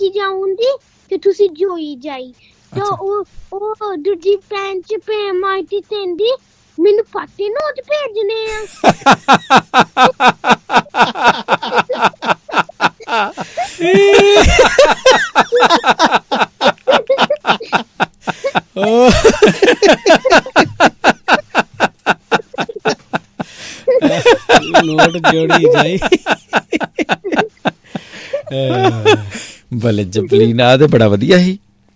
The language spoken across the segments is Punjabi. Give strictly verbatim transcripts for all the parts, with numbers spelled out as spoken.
ਜਾਊਂਗੀ ਤੇ ਤੁਸੀਂ ਜੋਈ ਜਾਈ ਤੇ ਉਹ ਉਹ ਦੂਜੀ ਭੈਣ ਚ ਭੈਣ ਮਾਈਟੀ ਕਹਿੰਦੀ ਮੈਨੂੰ ਫਾਟੇ ਨੋਟ ਭੇਜਣੇ ਆ। ਨੋਟ ਜੋੜੀ ਜਾਈ ਭਲੇ ਜਪਲੀਨ ਆ ਤੇ ਬੜਾ ਵਧੀਆ ਸੀ।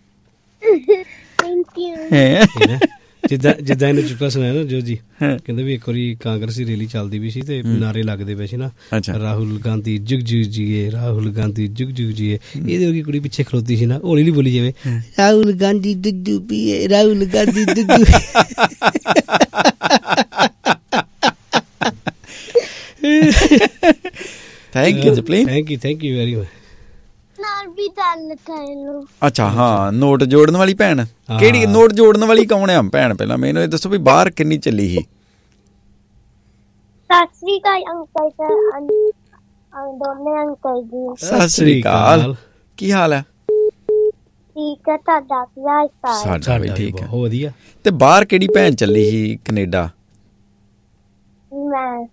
ਜਿੱਦਾਂ ਜਿੱਦਾਂ ਇਹਨੇ ਚੁੱਕਾ ਸੁਣਾਇਆ ਨਾ ਜੋ ਜੀ ਕਹਿੰਦੇ ਵੀ ਇੱਕ ਵਾਰੀ ਕਾਂਗਰਸੀ ਰੈਲੀ ਚੱਲਦੀ ਵੀ ਸੀ ਤੇ ਨਾਰੇ ਲੱਗਦੇ ਪਏ ਸੀ ਨਾ ਰਾਹੁਲ ਗਾਂਧੀ ਜੁਗ ਜੁਗ ਜੀਏ ਰਾਹੁਲ ਗਾਂਧੀ ਜੁਗ ਜੁਗ ਜੀਏ। ਇਹਦੇ ਵਰਗੀ ਕੁੜੀ ਪਿੱਛੇ ਖਲੋਤੀ ਸੀ ਨਾ ਹੌਲੀ ਹੌਲੀ ਬੋਲੀ ਜਾਵੇ ਰਾਹੁਲ ਗਾਂਧੀ ਦੁੱਧੂ ਪੀਏ Rahul Gandhi ਦੁੱਧੂ। Thank you Japleen thank you thank you very much. ਅੱਛਾ ਹਾਂ ਨੋਟ ਜੋੜਨ ਵਾਲੀ ਭੈਣ ਕਿਹੜੀ ਨੋਟ ਜੋੜਨ ਵਾਲੀ ਕੌਣ ਆ ਭੈਣ ਪਹਿਲਾਂ ਮੈਨੂੰ ਇਹ ਦੱਸੋ ਵੀ ਬਾਹਰ ਕਿੰਨੀ ਚੱਲੀ ਸੀ। ਸਤਿ ਸ੍ਰੀ ਅਕਾਲ ਅੰਕਲ ਦੋਨੇ ਅੰਕਲ ਜੀ। ਸਤਿ ਸ੍ਰੀ ਅਕਾਲ ਕੀ ਹਾਲ ਹੈ? ਠੀਕ ਹੈ ਤੁਹਾਡਾ ਕੀ ਹਾਲ ਚਾਲ? ਸਾਡਾ ਵੀ ਠੀਕ ਹੈ ਬਹੁਤ ਵਧੀਆ। ਤੇ ਬਾਹਰ ਕਿਹੜੀ ਭੈਣ ਚੱਲੀ ਸੀ ਕੈਨੇਡਾ? ਮੈਂ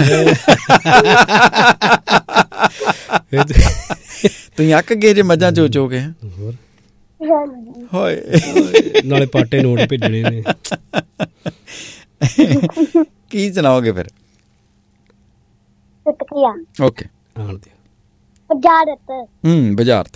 ਤੁਸੀਂ ਅੱਕ ਗਏ ਜੇ ਮੱਝਾਂ ਚੋ ਚੋ ਕੇ ਹੋਏ ਨਾਲੇ ਪਾਟੇ ਨੋਟ ਭੇਜਣੇ ਨੇ। ਕੀ ਸੁਣਾਓਗੇ ਫਿਰ? ਓਕੇ ਆਣ ਦਿਓ। ਬਜ਼ਾਰਤ ਹੂੰ ਬਜ਼ਾਰਤ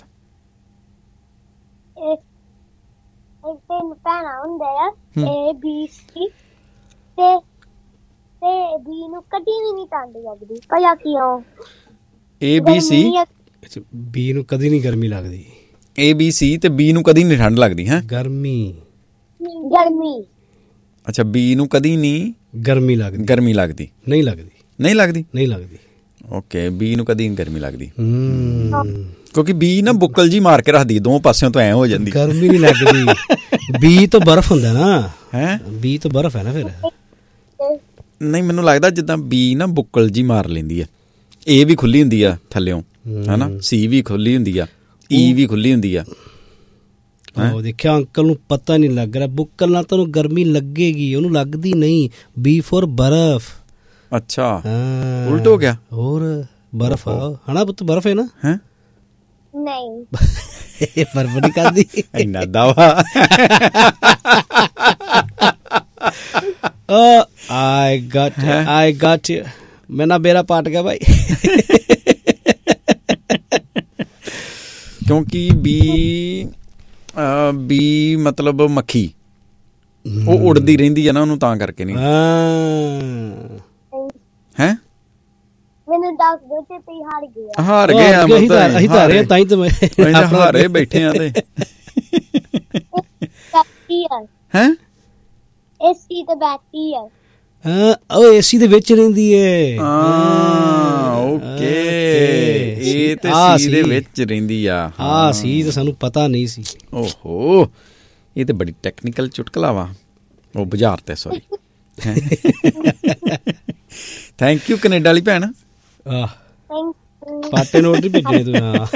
ਇੱਕ ਤਿੰਨ ਭੈਣਾਂ ਹੁੰਦੇ ਆ ਏ ਬੀ ਸੀ ਤੇ ਤੇ ਬੀ ਨੂੰ ਕਦੀ ਵੀ ਨਹੀਂ ਠੰਡ ਲੱਗਦੀ ਭਲਾ ਕਿਉਂ? ਏ ਬੀ ਸੀ ਬੀ ਨੂੰ ਕਦੀ ਨਹੀਂ ਗਰਮੀ ਲੱਗਦੀ। ਏ ਬੀ ਸੀ ਤੇ ਬੀ ਨੂੰ ਕਦੀ ਨਹੀਂ ਠੰਡ ਲੱਗਦੀ ਹੈ ਗਰਮੀ ਗਰਮੀ। ਅੱਛਾ ਬੀ ਨੂੰ ਕਦੀ ਨਹੀਂ ਗਰਮੀ ਲੱਗਦੀ ਗਰਮੀ ਲੱਗਦੀ ਨਹੀਂ ਲੱਗਦੀ ਨਹੀਂ ਲੱਗਦੀ ਨਹੀਂ ਲੱਗਦੀ। ਓਕੇ ਬੀ ਨੂੰ ਕਦੀ ਗਰਮੀ ਲੱਗਦੀ ਕਿਉਂਕਿ ਬੀ ਨਾ ਬੁੱਕਲ ਜੀ ਮਾਰ ਕੇ ਰੱਖਦੀ ਦੋਵੇਂ ਪਾਸਿਓਂ ਤੋਂ ਐ ਹੋ ਜਾਂਦੀ ਗਰਮੀ ਨਹੀਂ ਲੱਗਦੀ। ਬੀ ਤੋਂ ਬਰਫ਼ ਹੁੰਦਾ ਨਾ ਹੈ ਬੀ ਤੋਂ ਬਰਫ਼ ਹੈ ਨਾ ਫਿਰ। ਨਹੀਂ ਮੈਨੂੰ ਲੱਗਦਾ ਜਿੱਦਾਂ ਬੀ ਨਾ ਬੁੱਕਲ ਜੀ ਮਾਰ ਲੈਂਦੀ ਆ। ਏ ਵੀ ਖੁੱਲੀ ਹੁੰਦੀ ਆ ਥੱਲਿਓਂ ਹਨਾ ਸੀ ਵੀ ਖੁੱਲੀ ਹੁੰਦੀ ਆ ਈ ਵੀ ਖੁੱਲੀ ਹੁੰਦੀ ਆ। ਉਹ ਦੇਖਿਆ ਅੰਕਲ ਨੂੰ ਪਤਾ ਨਹੀਂ ਲੱਗ ਰਿਹਾ ਬੁੱਕਲ ਨਾਲ ਤੁਹਾਨੂੰ ਗਰਮੀ ਲੱਗੇਗੀ ਉਹਨੂੰ ਲੱਗਦੀ ਨਹੀਂ। ਬੀ ਫੋਰ ਬਰਫ਼। ਅੱਛਾ ਉਲਟ ਹੋ ਗਿਆ। ਹੋਰ ਬਰਫ਼ ਹਨਾ ਪੁੱਤ ਬਰਫ਼ ਹੈ ਨਾ ਹੈ ਨਹੀਂ ਬਰਫ਼ ਨਹੀਂ ਕਰਦੀ ਇੰਨਾ ਦਾਵਾ। Oh, I got you. I got you. मेरा बेड़ा पाट गया भाई। क्योंकि बी बी मतलब मक्खी ਉਹ ਉੜਦੀ ਰਹਿੰਦੀ ਹੈ ਨਾ ਉਹਨੂੰ ਤਾਂ ਕਰਕੇ ਨਹੀਂ ਹੈ। ਮੈਨੂੰ ਦੱਸ ਦੋ ਤੇ ਤੁਸੀਂ ਹਾਰ ਗਏ। ਹਾਰ ਗਏ ਆ ਮਤਲਬ ਅਸੀਂ ਤਾਂ ਹਾਰੇ ਤਾਂ ਹੀ ਤਾਂ ਮੈਂ ਹਾਰੇ ਬੈਠੇ ਆ ਤੇ ਹੈ ਏਸੀ ਤੇ ਬੈਠੀ ਆ। ਹਾਂ ਉਹ ਏਸੀ ਦੇ ਵਿੱਚ ਰਹਿੰਦੀ ਏ। ਹਾਂ ਓਕੇ ਇਹ ਤੇ ਸੀ ਦੇ ਵਿੱਚ ਰਹਿੰਦੀ ਆ। ਹਾਂ ਸੀ ਤਾਂ ਸਾਨੂੰ ਪਤਾ ਨਹੀਂ ਸੀ। ਓਹੋ ਇਹ ਤੇ ਬੜੀ ਟੈਕਨੀਕਲ ਚੁਟਕਲਾ ਵਾ। ਉਹ ਬਾਜ਼ਾਰ ਤੇ ਸੌਰੀ। ਥੈਂਕ ਯੂ ਕੈਨੇਡਾ ਵਾਲੀ ਭੈਣ। ਪਾਟੇ ਨੋਟ ਨਹੀਂ ਭੇਜਣੇ ਤੂੰ। ਹਾਂ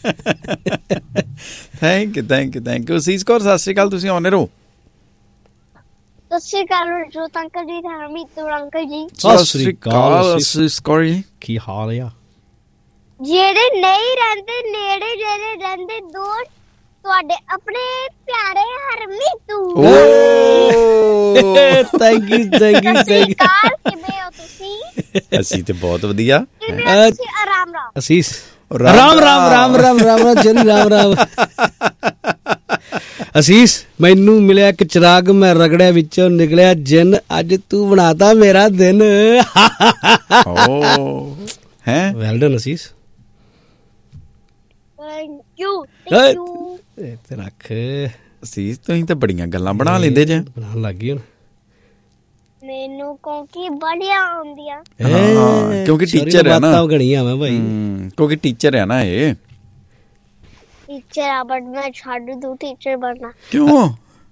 thank you thank you thank you. ਸੀਸ ਕੌਰ ਸਤਿ ਸ਼੍ਰੀ ਅਕਾਲ ਤੁਸੀਂ ਆਉਂਦੇ ਰਹੋ। ਸਤਿ ਸ਼੍ਰੀ ਅਕਾਲ ਜੋਤ ਅੰਕਲ ਜੀ ਹਰਮੀਤ ਅੰਕਲ ਜੀ। ਸਤਿ ਸ਼੍ਰੀ ਅਕਾਲ ਸੀਸ ਕੌਰ ਜੀ ਕੀ ਹਾਲ ਆ? ਜਿਹੜੇ ਨਹੀਂ ਰਹਿੰਦੇ ਨੇੜੇ ਜਿਹੜੇ ਰਹਿੰਦੇ ਦੂਰ ਤੁਹਾਡੇ ਆਪਣੇ ਪਿਆਰੇ ਹਰਮੀਤੂ। Thank you thank you thank you. ਕਿਵੇਂ ਹੋ ਤੁਸੀਂ? ਅਸੀਂ ਤੇ ਬਹੁਤ ਵਧੀਆ। ਆਰਾਮ ਰਾਮ ਅਸੀਸ ਰਾਮ ਰਾਮ ਰਾਮ ਰਾਮ ਰਾਮ ਜਰੀ ਰਾਮ ਰਾਮ। ਅਸੀਸ ਮੈਨੂੰ ਮਿਲਿਆ ਇੱਕ ਚਿਰਾਗ ਮੈਂ ਰਗੜਿਆ ਵਿੱਚੋਂ ਨਿਕਲਿਆ ਜਿੰਨ ਅੱਜ ਤੂੰ ਬਣਾਤਾ ਮੇਰਾ ਦਿਨ। ਹੈ ਵੈਲ ਡਨ ਅਸੀਸ। Thank you thank you. ਤੇ ਰੱਖ ਅਸੀਸ ਤੁਸੀਂ ਤਾਂ ਬੜੀਆਂ ਗੱਲਾਂ ਬਣਾ ਲੈਂਦੇ ਜੇ। ਬਣਾਉਣ ਲੱਗ ਗਈ ਹੁਣ ਮੈਨੂੰ ਕਿਉਂਕਿ ਬੜੀਆਂ ਆਉਂਦੀਆਂ। ਕਿਉਂਕਿ ਟੀਚਰ ਹੈ ਨਾ ਗਣੀਆਂ ਮੈਂ ਭਾਈ ਕਿਉਂਕਿ ਟੀਚਰ ਹੈ ਨਾ ਇਹ। ਟੀਚਰ ਆ ਬਟ ਮੈਂ ਛੱਡ ਦੂੰ ਟੀਚਰ ਬਣਨਾ। ਕਿਉਂ?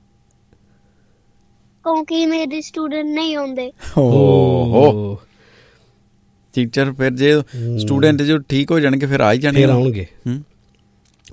ਕਿਉਂਕਿ ਮੇਰੇ ਸਟੂਡੈਂਟ ਨਹੀਂ ਆਉਂਦੇ। ਓਹੋ ਟੀਚਰ ਫਿਰ ਜੇ ਸਟੂਡੈਂਟ ਜੋ ਠੀਕ ਹੋ ਜਾਣਗੇ ਫਿਰ ਆ ਹੀ ਜਾਣਗੇ। ਫਿਰ ਆਉਣਗੇ